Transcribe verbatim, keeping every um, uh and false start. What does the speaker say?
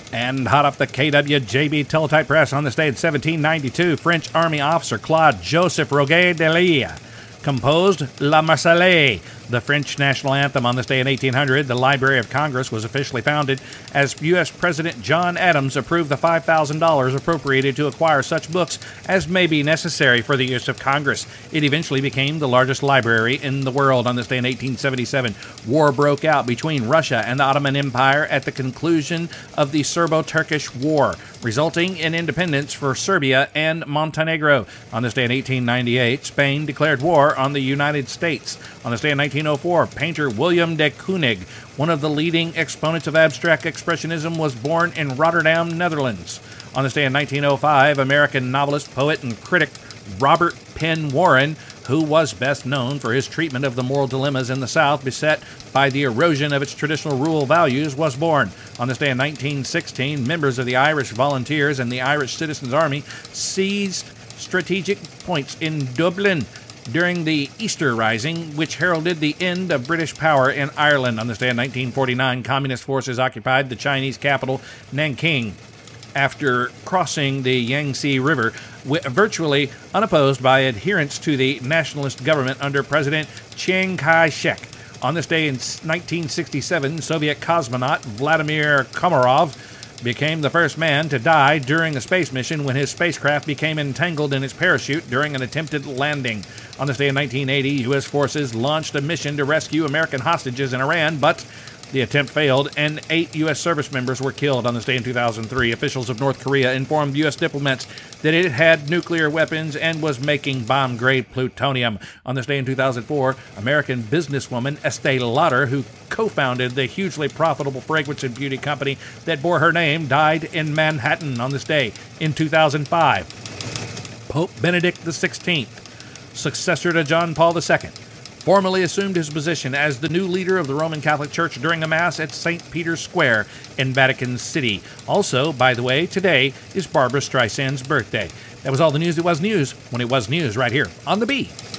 And hot off the K W J B teletype press on this day in seventeen ninety-two, French Army officer Claude Joseph Roget de Lille composed La Marseillaise, the French national anthem. On this day in eighteen hundred, the Library of Congress was officially founded as U S President John Adams approved the five thousand dollars appropriated to acquire such books as may be necessary for the use of Congress. It eventually became the largest library in the world. On this day in eighteen seventy-seven, war broke out between Russia and the Ottoman Empire at the conclusion of the Serbo-Turkish War, resulting in independence for Serbia and Montenegro. On this day in eighteen ninety-eight, Spain declared war on the United States. On this day in nineteen oh four, painter William de Kooning, one of the leading exponents of abstract expressionism, was born in Rotterdam, Netherlands. On this day in nineteen oh five, American novelist, poet, and critic Robert Penn Warren, who was best known for his treatment of the moral dilemmas in the South beset by the erosion of its traditional rural values, was born. On this day in nineteen sixteen, members of the Irish Volunteers and the Irish Citizens Army seized strategic points in Dublin during the Easter Rising, which heralded the end of British power in Ireland. On this day in nineteen forty-nine, communist forces occupied the Chinese capital, Nanking, after crossing the Yangtze River, virtually unopposed by adherents to the nationalist government under President Chiang Kai-shek. On this day in nineteen sixty-seven, Soviet cosmonaut Vladimir Komarov became the first man to die during a space mission when his spacecraft became entangled in its parachute during an attempted landing. On this day in nineteen eighty, U S forces launched a mission to rescue American hostages in Iran, but the attempt failed, and eight U S service members were killed. On this day in two thousand three, officials of North Korea informed U S diplomats that it had nuclear weapons and was making bomb-grade plutonium. On this day in two thousand four, American businesswoman Estee Lauder, who co-founded the hugely profitable fragrance and beauty company that bore her name, died in Manhattan on this day in two thousand five. Pope Benedict the sixteenth, successor to John Paul the Second, formally assumed his position as the new leader of the Roman Catholic Church during a Mass at Saint Peter's Square in Vatican City. Also, by the way, today is Barbra Streisand's birthday. That was all the news that was news when it was news right here on The Bee.